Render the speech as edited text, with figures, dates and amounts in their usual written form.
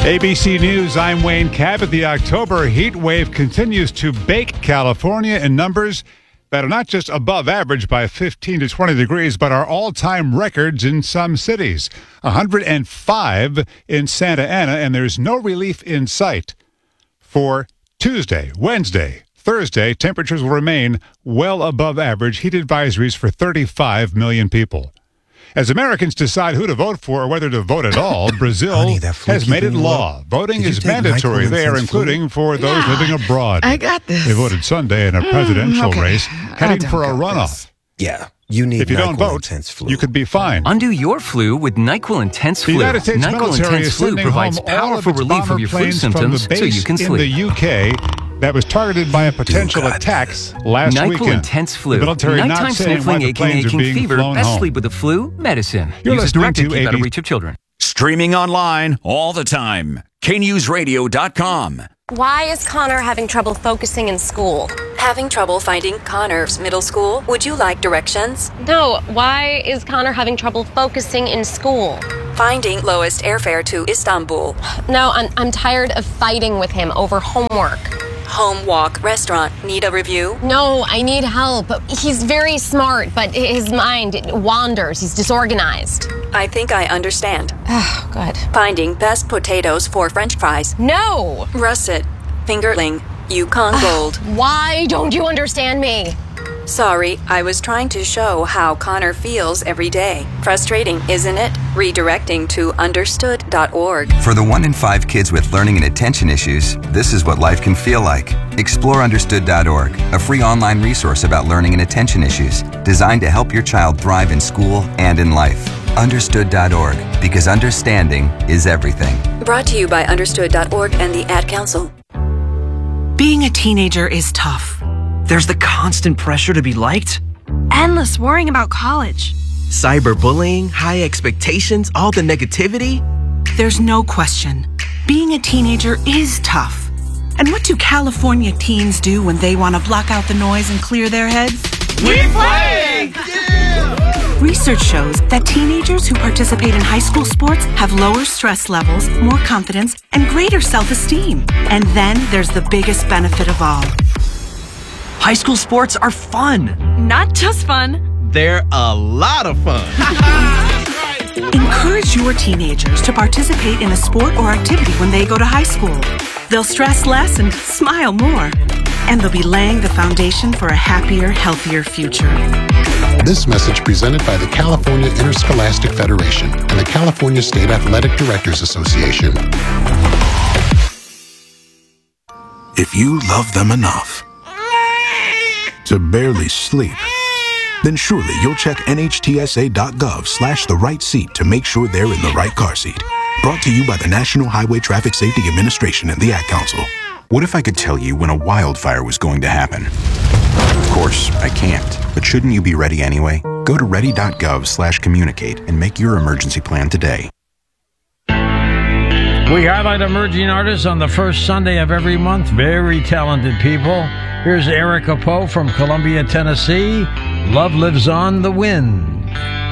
ABC News, I'm Wayne Cabot. The October heat wave continues to bake California in numbers that are not just above average by 15 to 20 degrees, but are all-time records in some cities. 105 in Santa Ana, and there's no relief in sight. For Tuesday, Wednesday, Thursday, temperatures will remain well above average. Heat advisories for 35 million people. As Americans decide who to vote for or whether to vote at all, Brazil has made it law. Voting is mandatory there, including for those living abroad. I got this. They voted Sunday in a presidential race, heading for a runoff. Yeah, you need If you don't vote, you could be fined. Undo your flu with NyQuil Intense Flu. The United States NyQuil military Intense is Flu sending provides home all of powerful its relief bomber of your flu planes from symptoms the so you base can in sleep. the UK that was targeted by a potential attack last NyQuil weekend. Intense Flu. The military not Nighttime saying why sniffling, the aching, planes are aching being fever. flown Best home. sleep with the flu medicine. You're Use as listening directed to to keep out of AB reach of children. Streaming online all the time. KNewsRadio.com. Why is Connor having trouble focusing in school? Having trouble finding Connor's middle school? Would you like directions? No, why is Connor having trouble focusing in school? Finding lowest airfare to Istanbul. No, I'm tired of fighting with him over homework. Home walk restaurant. Need a review? No, I need help. He's very smart, but his mind wanders. He's disorganized. I think I understand. Oh, good. Finding best potatoes for French fries. No! Russet. Fingerling. Yukon Gold. Why don't you understand me? Sorry, I was trying to show how Connor feels every day. Frustrating, isn't it? Redirecting to understood.org. For the 1 in 5 kids with learning and attention issues, this is what life can feel like. Explore understood.org, a free online resource about learning and attention issues, designed to help your child thrive in school and in life. Understood.org, because understanding is everything. Brought to you by understood.org and the Ad Council. Being a teenager is tough. There's the constant pressure to be liked. Endless worrying about college. Cyberbullying, high expectations, all the negativity. There's no question. Being a teenager is tough. And what do California teens do when they want to block out the noise and clear their heads? We play! Yeah! Research shows that teenagers who participate in high school sports have lower stress levels, more confidence, and greater self-esteem. And then there's the biggest benefit of all. High school sports are fun. Not just fun. They're a lot of fun. Encourage your teenagers to participate in a sport or activity when they go to high school. They'll stress less and smile more. And they'll be laying the foundation for a happier, healthier future. This message presented by the California Interscholastic Federation and the California State Athletic Directors Association. If you love them enough to barely sleep, then surely you'll check NHTSA.gov/the-right-seat to make sure they're in the right car seat. Brought to you by the National Highway Traffic Safety Administration and the Ad Council. What if I could tell you when a wildfire was going to happen? Of course, I can't. But shouldn't you be ready anyway? Go to ready.gov/communicate and make your emergency plan today. We highlight emerging artists on the first Sunday of every month. Very talented people. Here's Erica Poe from Columbia, Tennessee. Love Lives on the Wind.